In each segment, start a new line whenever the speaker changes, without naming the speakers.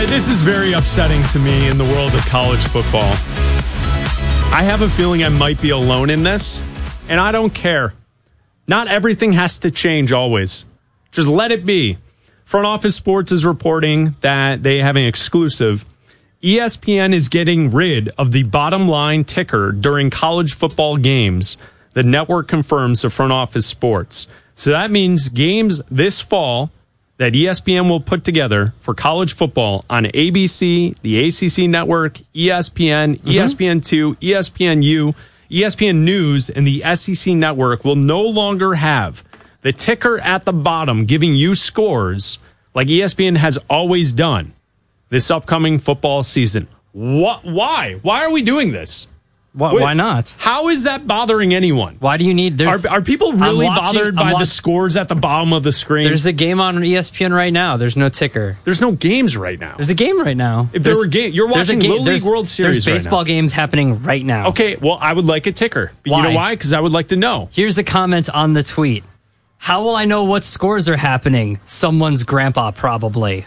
right, this is very upsetting to me in the world of college football. I have a feeling I might be alone in this, and I don't care. Not everything has to change always. Just let it be. Front Office Sports is reporting that they have an exclusive. ESPN is getting rid of the bottom line ticker during college football games. The network confirms to Front Office Sports. So that means games this fall that ESPN will put together for college football on ABC, the ACC network, ESPN, ESPN2, ESPNU, ESPN News, and the SEC network will no longer have the ticker at the bottom giving you scores like ESPN has always done this upcoming football season. Why? Why are we doing this?
Why not?
How is that bothering anyone?
Why do you need...
Are people really bothered by the scores at the bottom of the screen?
There's a game on ESPN right now. There's no ticker.
There's no games right now.
There's a game right now.
If there were games, you're watching Little League World Series
There's baseball games happening right now.
Okay, well, I would like a ticker. But you know why? Because I would like to know.
Here's a comment on the tweet. How will I know what scores are happening? Someone's grandpa, probably.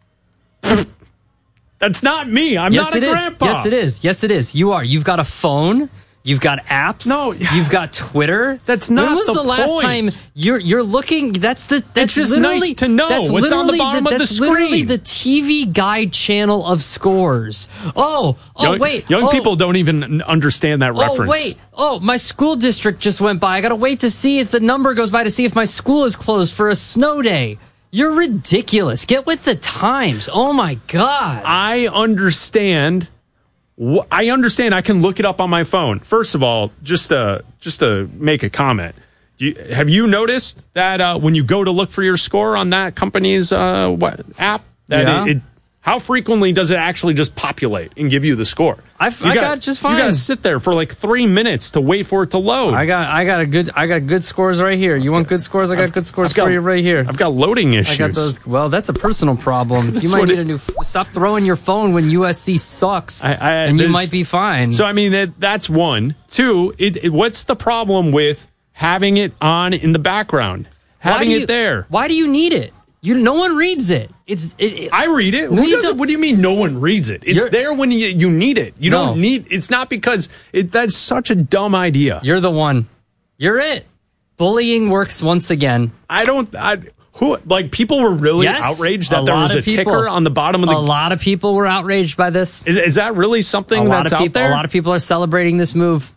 That's not me. I'm not a grandpa.
Yes, it is. Yes, it is. You are. You've got a phone. You've got apps.
No,
you've got Twitter.
That's not.
When was the last time you're looking? That's
it's just nice to know what's on the bottom of the screen.
That's literally the TV guide channel of scores. Wait.
Young people don't even understand that reference.
My school district just went by. I got to wait to see if the number goes by to see if my school is closed for a snow day. You're ridiculous. Get with the times. Oh, my God.
I understand. I can look it up on my phone. First of all, just to make a comment, have you noticed that when you go to look for your score on that company's app, how frequently does it actually just populate and give you the score?
I got just fine.
You got to sit there for like 3 minutes to wait for it to load.
I got good scores right here. You want good scores? I got good scores for you right here.
I've got loading issues.
I got those. Well, that's a personal problem. You might need a new. Stop throwing your phone when USC sucks, and you might be fine.
So I mean, that's one. Two. What's the problem with having it on in the background? Having it there.
Why do you need it? No one reads it.
I read it. What do you mean no one reads it? It's there when you need it. You don't need. It's not because that's such a dumb idea.
You're the one. You're it. Bullying works once again.
People were really outraged that there was a ticker on the bottom of the.
A lot of people were outraged by this.
Is that really something that's out there?
A lot of people are celebrating this move.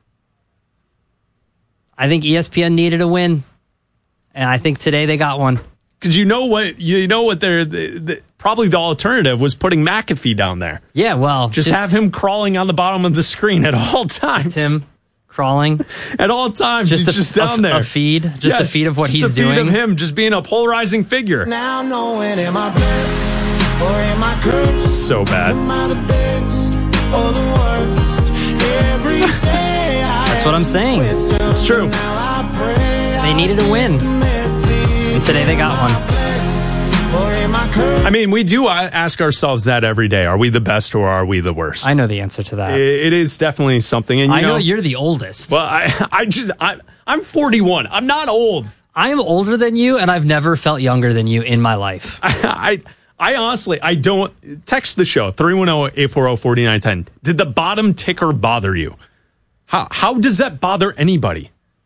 I think ESPN needed a win, and I think today they got one.
Because you know what probably the alternative was putting McAfee down there.
Yeah, well,
just have him crawling on the bottom of the screen at all times.
Him crawling
at all times. He's just down there.
A feed, a feed of what he's doing.
Just a feed of him just being a polarizing figure.
Now knowing am I blessed or am I cursed?
So bad.
Am I the best or the worst? Every day
that's what I'm saying.
It's true.
They needed a win. And today they got one.
I mean, we do ask ourselves that every day. Are we the best or are we the worst?
I know the answer to that.
It is definitely something. And
I know you're the oldest.
Well, I'm 41. I'm not old.
I'm older than you, and I've never felt younger than you in my life.
I honestly, I don't. Text the show, 310-840-4910. Did the bottom ticker bother you? How does that bother anybody?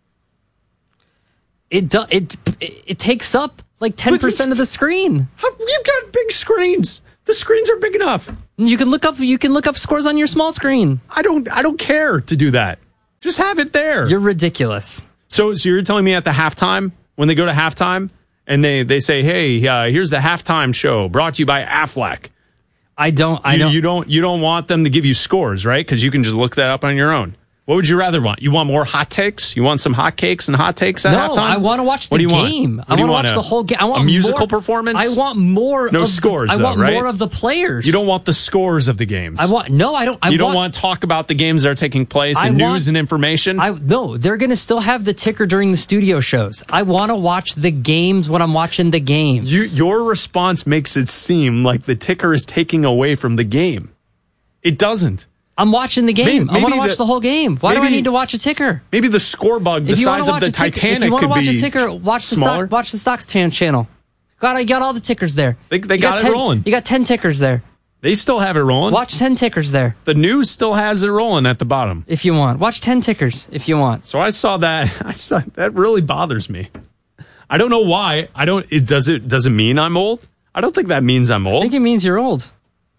It takes up like 10% of the screen.
You've got big screens. The screens are big enough.
You can look up scores on your small screen.
I don't care to do that. Just have it there.
You're ridiculous.
So you're telling me at the halftime, when they go to halftime and they say, "Hey, here's the halftime show brought to you by Aflac." You don't want them to give you scores, right? Because you can just look that up on your own. What would you rather want? You want more hot takes? You want some hot cakes and hot takes at halftime?
No, I want to watch the game. I want to watch the whole game. I want
a musical performance?
I want more.
No scores.
I want more of the players.
You don't want the scores of the games.
I don't.
You don't want to talk about the games that are taking place and news and information.
No, they're going to still have the ticker during the studio shows. I want to watch the games when I'm watching the games.
Your response makes it seem like the ticker is taking away from the game. It doesn't.
I'm watching the game. I want to watch the whole game. Why do I need to watch a ticker?
Maybe the score bug the size of the Titanic could be smaller. If you want to watch a ticker,
watch the stocks channel. You got all the tickers there.
They got it rolling.
You got 10 tickers there.
They still have it rolling.
Watch 10 tickers there
The news still has it rolling at the bottom.
if you want. Watch 10 tickers if you want.
So I saw that. That really bothers me. I don't know why. Does it mean I'm old? I don't think that means I'm
I
old.
think it means you're old.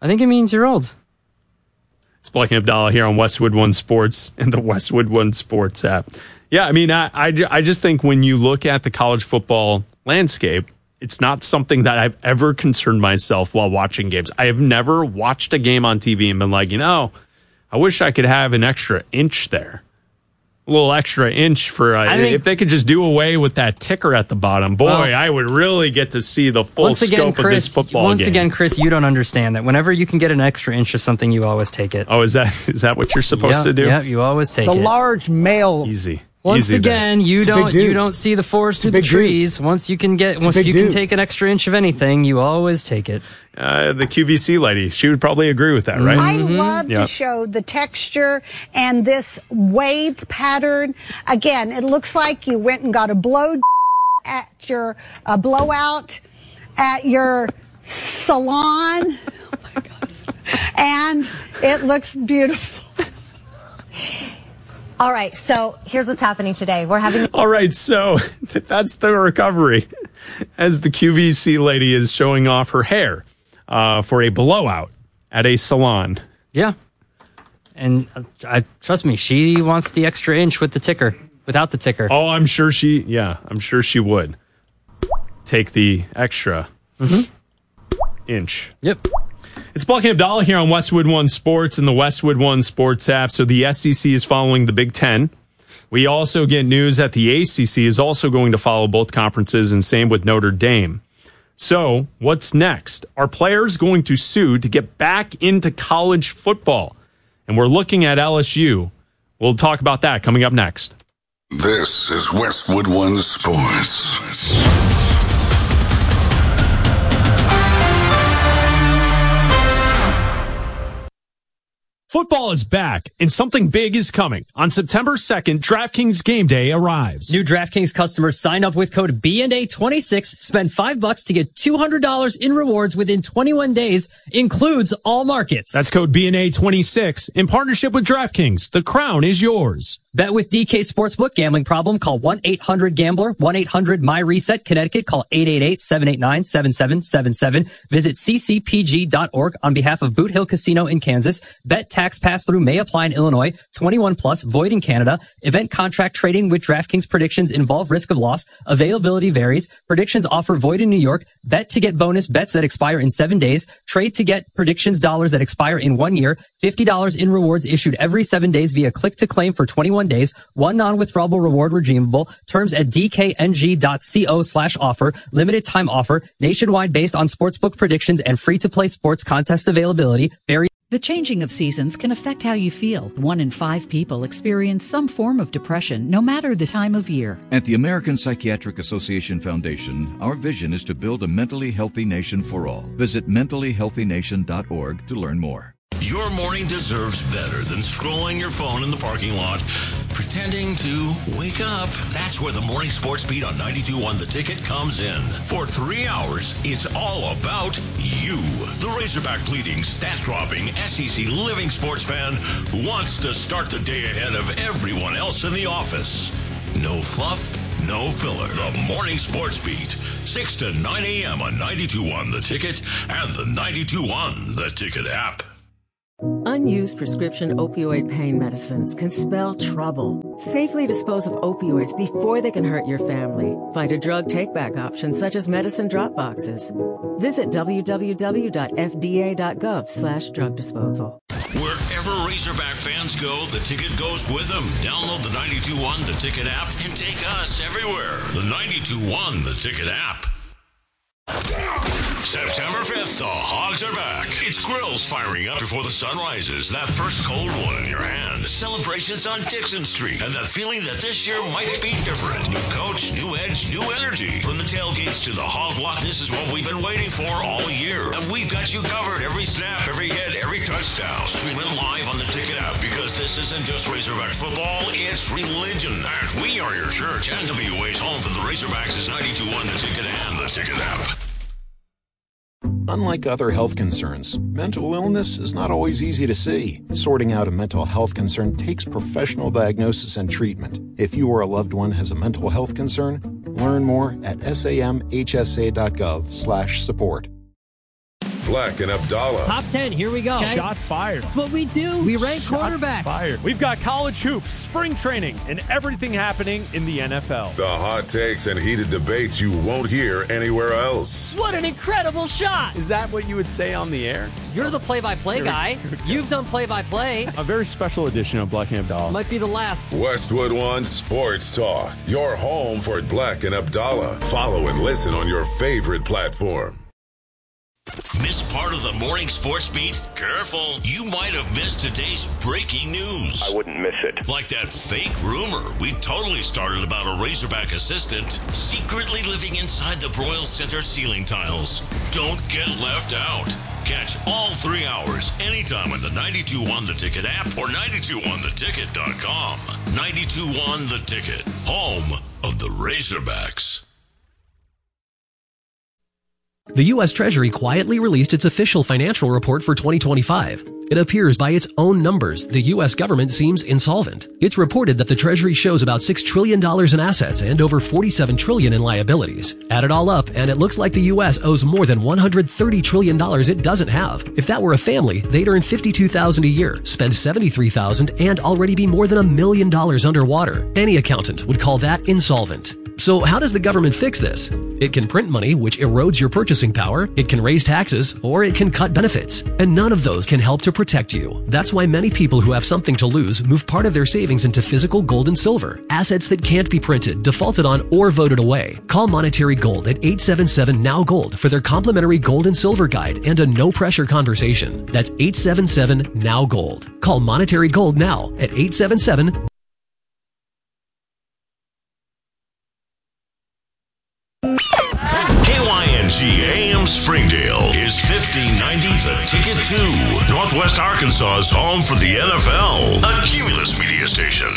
It's Blake and Abdallah here on Westwood One Sports and the Westwood One Sports app. Yeah, I mean, I just think when you look at the college football landscape, it's not something that I've ever concerned myself while watching games. I have never watched a game on TV and been like, I wish I could have an extra inch there. A little extra inch for if they could just do away with that ticker at the bottom. Boy, I would really get to see the full scope of this football game.
Once again, Chris, you don't understand that. Whenever you can get an extra inch of something, you always take it.
Oh, is that what you're supposed to do?
Yeah, you always take it.
The large male.
Easy.
Once
Easy
again, you don't see the forest through the trees. Once you can take an extra inch of anything, you always take it.
The QVC lady, she would probably agree with that, right?
I love to show the texture and this wave pattern. Again, it looks like you went and got a blowout at your salon. Oh my God. And it looks beautiful.
All right, so here's what's happening today. We're having...
All right, so that's the recovery as the QVC lady is showing off her hair for a blowout at a salon.
Yeah. And trust me, she wants the extra inch with the ticker, without the ticker.
Oh, I'm sure she would take the extra inch.
Yep.
It's Blake and Abdallah here on Westwood One Sports and the Westwood One Sports app. So the SEC is following the Big Ten. We also get news that the ACC is also going to follow both conferences, and same with Notre Dame. So what's next? Are players going to sue to get back into college football? And we're looking at LSU. We'll talk about that coming up next.
This is Westwood One Sports.
Football is back, and something big is coming. On September 2nd, DraftKings Game Day arrives.
New DraftKings customers sign up with code BNA26, spend $5 to get $200 in rewards within 21 days, includes all markets.
That's code BNA26 in partnership with DraftKings. The crown is yours.
Bet with DK Sportsbook. Gambling problem? Call 1-800-GAMBLER. 1-800-MY-RESET. Connecticut. Call 888-789-7777. Visit ccpg.org on behalf of Boot Hill Casino in Kansas. Bet tax pass-through may apply in Illinois. 21 plus. Void in Canada. Event contract trading with DraftKings predictions involve risk of loss. Availability varies. Predictions offer void in New York. Bet to get bonus bets that expire in 7 days. Trade to get predictions dollars that expire in 1 year. $50 in rewards issued every 7 days via click to claim for 21 days. One non-withdrawable reward redeemable. Terms at dkng.co/offer. Limited time offer. Nationwide based on sportsbook predictions and free-to-play sports contest availability.
The changing of seasons can affect how you feel. 1 in 5 people experience some form of depression, no matter the time of year.
At the American Psychiatric Association Foundation, our vision is to build a mentally healthy nation for all. Visit mentallyhealthynation.org to learn more.
Your morning deserves better than scrolling your phone in the parking lot, pretending to wake up. That's where the Morning Sports Beat on 92.1 The Ticket comes in. For 3 hours, it's all about you. The Razorback bleeding, stat-dropping, SEC living sports fan who wants to start the day ahead of everyone else in the office. No fluff, no filler. The Morning Sports Beat, 6 to 9 a.m. on 92.1 The Ticket and the 92.1 The Ticket app.
Unused prescription opioid pain medicines can spell trouble. Safely dispose of opioids before they can hurt your family. Find a drug take-back option such as medicine drop boxes. Visit www.fda.gov/drug disposal.
Wherever Razorback fans go, the ticket goes with them. Download the 92.1 The Ticket app and take us everywhere. The 92.1 The Ticket app. September 5th, the Hogs are back. It's grills firing up before the sun rises. That first cold one in your hand. Celebrations on Dixon Street. And that feeling that this year might be different. New coach, new edge, new energy. From the tailgates to the Hog Block, this is what we've been waiting for all year. And we've got you covered. Every snap, every hit, every touchdown. Stream it live on the Ticket app because this isn't just Razorback football, it's religion. And we are your church. NWA's home for the Razorbacks is 92.1 The Ticket and the Ticket app.
Unlike other health concerns, mental illness is not always easy to see. Sorting out a mental health concern takes professional diagnosis and treatment. If you or a loved one has a mental health concern, learn more at samhsa.gov/support.
Black and Abdallah.
Top 10, here we go.
Shots fired.
That's what we do. We rank quarterbacks.
Fired. We've got college hoops, spring training, and everything happening in the NFL.
The hot takes and heated debates you won't hear anywhere else.
What an incredible shot.
Is that what you would say on the air?
You're the play-by-play guy. You've done play-by-play.
A very special edition of Black and Abdallah.
Might be the last.
Westwood One Sports Talk. Your home for Black and Abdallah. Follow and listen on your favorite platform.
Miss part of the morning sports beat? Careful. You might have missed today's breaking news.
I wouldn't miss it.
Like that fake rumor we totally started about a Razorback assistant secretly living inside the Broyles Center ceiling tiles. Don't get left out. Catch all 3 hours anytime on the 92.1 The Ticket app or 92.1theticket.com. 92.1 The Ticket, home of the Razorbacks.
The U.S. Treasury quietly released its official financial report for 2025. It appears by its own numbers, the U.S. government seems insolvent. It's reported that the Treasury shows about $6 trillion in assets and over $47 trillion in liabilities. Add it all up, and it looks like the U.S. owes more than $130 trillion it doesn't have. If that were a family, they'd earn $52,000 a year, spend $73,000, and already be more than $1 million underwater. Any accountant would call that insolvent. So how does the government fix this? It can print money, which erodes your purchasing power, it can raise taxes, or it can cut benefits. And none of those can help to protect you. That's why many people who have something to lose move part of their savings into physical gold and silver, assets that can't be printed, defaulted on, or voted away. Call Monetary Gold at 877-NOW-GOLD for their complimentary gold and silver guide and a no-pressure conversation. That's 877-NOW-GOLD. Call Monetary Gold now at 877
KYNG AM Springdale is 1590 The Ticket 2, Northwest Arkansas's home for the NFL, a Cumulus media station.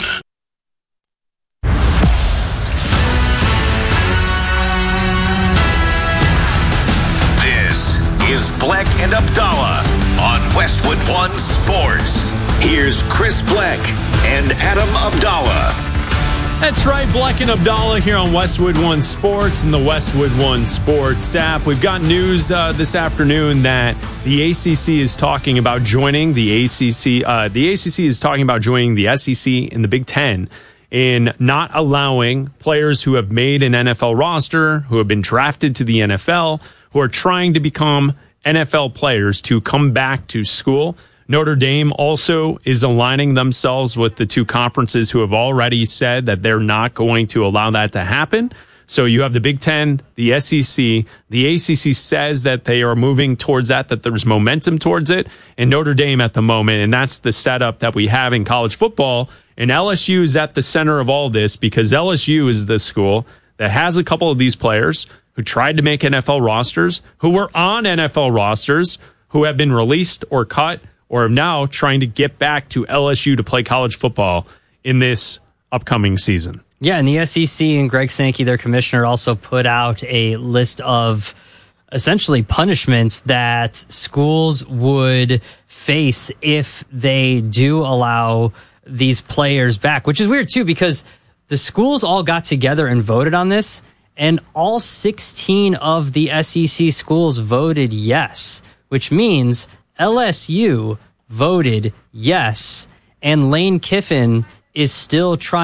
This is Black and Abdallah on Westwood One Sports. Here's Chris Black and Adam Abdallah.
That's right, Black and Abdallah here on Westwood One Sports and the Westwood One Sports app. We've got news this afternoon that the ACC is talking about joining the ACC. The ACC is talking about joining the SEC and the Big Ten in not allowing players who have made an NFL roster, who have been drafted to the NFL, who are trying to become NFL players to come back to school. Notre Dame also is aligning themselves with the two conferences who have already said that they're not going to allow that to happen. So you have the Big Ten, the SEC. The ACC says that they are moving towards that there's momentum towards it, and Notre Dame at the moment. And that's the setup that we have in college football. And LSU is at the center of all this because LSU is the school that has a couple of these players who tried to make NFL rosters, who were on NFL rosters, who have been released or cut, or are now trying to get back to LSU to play college football in this upcoming season.
Yeah, and the SEC and Greg Sankey, their commissioner, also put out a list of essentially punishments that schools would face if they do allow these players back, which is weird too because the schools all got together and voted on this, and all 16 of the SEC schools voted yes, which means LSU voted yes, and Lane Kiffin is still trying